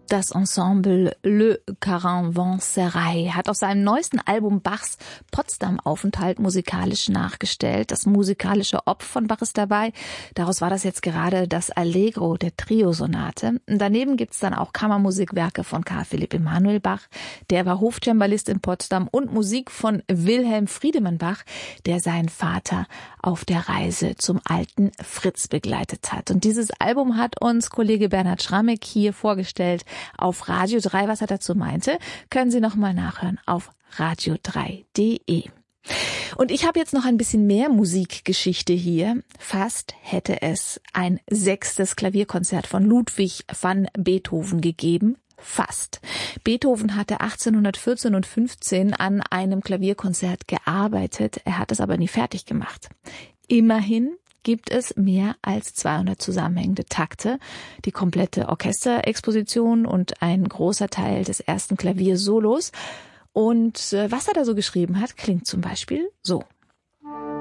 Das Ensemble Le Caravansérail hat auf seinem neuesten Album Bachs Potsdam-Aufenthalt musikalisch nachgestellt. Das musikalische Op von Bach ist dabei. Daraus war das jetzt gerade das Allegro der Trio-Sonate. Daneben gibt's dann auch Kammermusikwerke von Karl Philipp Emanuel Bach. Der war Hofcembalist in Potsdam und Musik von Wilhelm Friedemann Bach, der seinen Vater auf der Reise zum alten Fritz begleitet hat. Und dieses Album hat uns Kollege Bernhard Schrammeck hier vorgestellt auf Radio 3. Was er dazu meinte, können Sie nochmal nachhören auf radio3.de. Und ich habe jetzt noch ein bisschen mehr Musikgeschichte hier. Fast hätte es ein 6. Klavierkonzert von Ludwig van Beethoven gegeben. Fast. Beethoven hatte 1814 und 15 an einem Klavierkonzert gearbeitet. Er hat es aber nie fertig gemacht. Immerhin gibt es mehr als 200 zusammenhängende Takte, die komplette Orchesterexposition und ein großer Teil des ersten Klaviersolos. Und was er da so geschrieben hat, klingt zum Beispiel so.